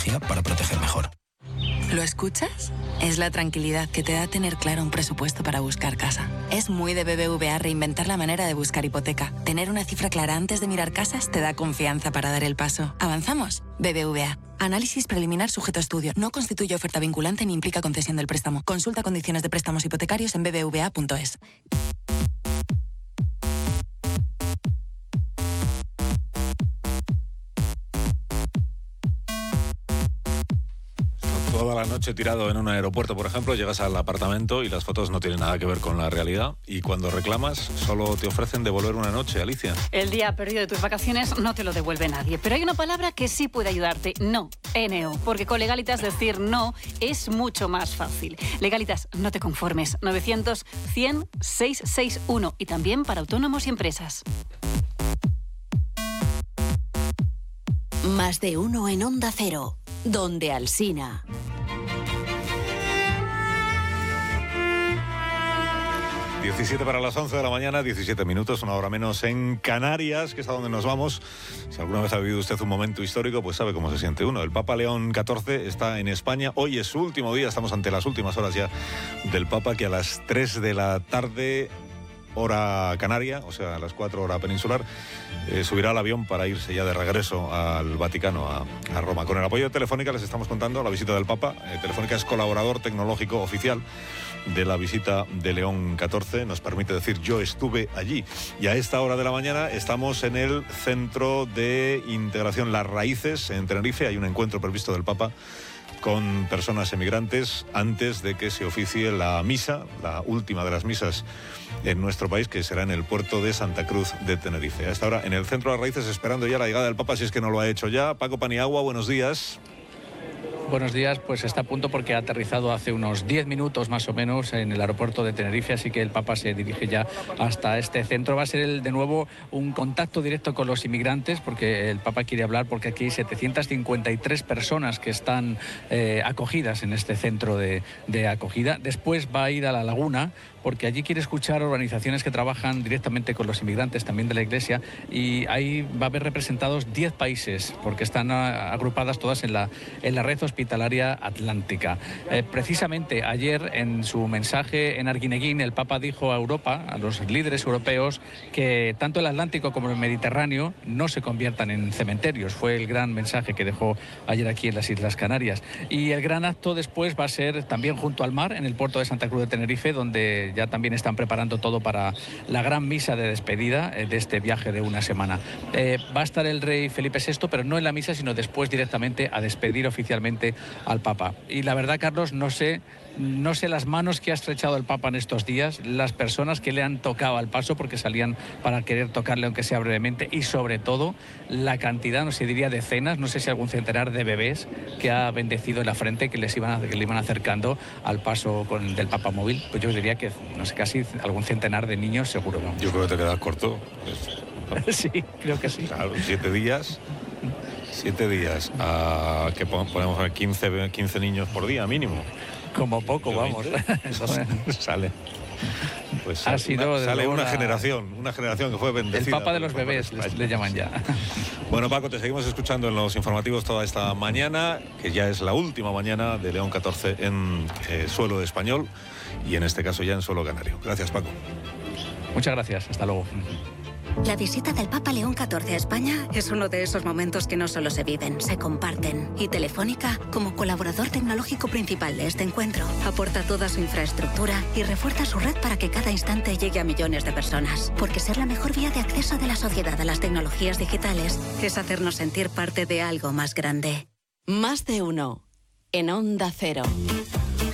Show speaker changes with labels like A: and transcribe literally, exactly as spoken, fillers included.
A: para proteger mejor.
B: ¿Lo escuchas? Es la tranquilidad que te da tener claro un presupuesto para buscar casa. Es muy de B B V A reinventar la manera de buscar hipoteca. Tener una cifra clara antes de mirar casas te da confianza para dar el paso. ¿Avanzamos? B B V A. Análisis preliminar sujeto a estudio. No constituye oferta vinculante ni implica concesión del préstamo. Consulta condiciones de préstamos hipotecarios en b b v a punto es.
C: Toda la noche tirado en un aeropuerto, por ejemplo, llegas al apartamento y las fotos no tienen nada que ver con la realidad, y cuando reclamas solo te ofrecen devolver una noche, Alicia.
D: El día perdido de tus vacaciones no te lo devuelve nadie, pero hay una palabra que sí puede ayudarte: no, N O, porque con Legalitas decir no es mucho más fácil. Legalitas, no te conformes, novecientos, cien, seiscientos sesenta y uno, y también para autónomos y empresas.
E: Más de uno en Onda Cero, donde Alsina.
C: diecisiete para las once de la mañana, diecisiete minutos, una hora menos en Canarias, que es a donde nos vamos. Si alguna vez ha vivido usted un momento histórico, pues sabe cómo se siente uno. El Papa León catorce está en España. Hoy es su último día, estamos ante las últimas horas ya del Papa, que a las tres de la tarde, hora canaria, o sea, a las cuatro hora peninsular, eh, subirá al avión para irse ya de regreso al Vaticano, a, a Roma. Con el apoyo de Telefónica les estamos contando la visita del Papa. Eh, Telefónica es colaborador tecnológico oficial de la visita de León catorce, nos permite decir yo estuve allí. Y a esta hora de la mañana estamos en el Centro de Integración Las Raíces, en Tenerife. Hay un encuentro previsto del Papa con personas emigrantes antes de que se oficie la misa, la última de las misas en nuestro país, que será en el puerto de Santa Cruz de Tenerife. A esta hora en el Centro de Las Raíces, esperando ya la llegada del Papa, si es que no lo ha hecho ya. Paco Paniagua, buenos días.
F: Buenos días, pues está a punto porque ha aterrizado hace unos diez minutos más o menos en el aeropuerto de Tenerife, así que el Papa se dirige ya hasta este centro. Va a ser el, de nuevo un contacto directo con los inmigrantes, porque el Papa quiere hablar, porque aquí hay setecientas cincuenta y tres personas que están eh, acogidas en este centro de, de acogida. Después va a ir a La Laguna, porque allí quiere escuchar organizaciones que trabajan directamente con los inmigrantes, también de la Iglesia, y ahí va a haber representados diez países, porque están agrupadas todas en la, en la red hospitalaria atlántica. Eh, precisamente ayer, en su mensaje en Arguineguín, el Papa dijo a Europa, a los líderes europeos, que tanto el Atlántico como el Mediterráneo no se conviertan en cementerios. Fue el gran mensaje que dejó ayer aquí en las Islas Canarias. Y el gran acto después va a ser también junto al mar, en el puerto de Santa Cruz de Tenerife, donde ya también están preparando todo para la gran misa de despedida de este viaje de una semana. Eh, va a estar el rey Felipe sexto, pero no en la misa, sino después directamente a despedir oficialmente al Papa. Y la verdad, Carlos, no sé... No sé las manos que ha estrechado el Papa en estos días, las personas que le han tocado al paso porque salían para querer tocarle aunque sea brevemente, y sobre todo la cantidad, no sé, diría decenas, no sé si algún centenar de bebés que ha bendecido en la frente, que les iban, que le iban acercando al paso con, del Papa móvil. Pues yo diría que, no sé, casi algún centenar de niños seguro. ¿No?
C: Yo creo que te quedas corto.
F: Sí, creo que sí.
C: Claro, siete días... Siete días, a que podemos ver quince, quince niños por día mínimo.
F: Como poco, vamos.
C: Sale. Pues
F: ha sido
C: una, sale una, una generación, una generación que fue bendecida.
F: El Papa de los bebés, les, le llaman ya.
C: Bueno, Paco, te seguimos escuchando en los informativos toda esta mañana, que ya es la última mañana de León catorce en eh, suelo español, y en este caso ya en suelo canario. Gracias, Paco.
F: Muchas gracias, hasta luego.
E: La visita del Papa León catorce a España es uno de esos momentos que no solo se viven, se comparten. Y Telefónica, como colaborador tecnológico principal de este encuentro, aporta toda su infraestructura y refuerza su red para que cada instante llegue a millones de personas. Porque ser la mejor vía de acceso de la sociedad a las tecnologías digitales es hacernos sentir parte de algo más grande.
G: Más de uno en Onda Cero.